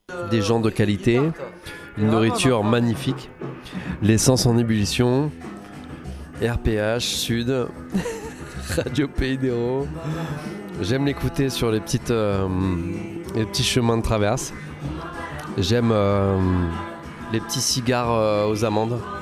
des gens de qualité, une nourriture magnifique, l'essence en ébullition, RPH, Sud, Radio Pays d'Hérault. J'aime l'écouter sur les petits chemins de traverse. J'aime les petits cigares aux amandes.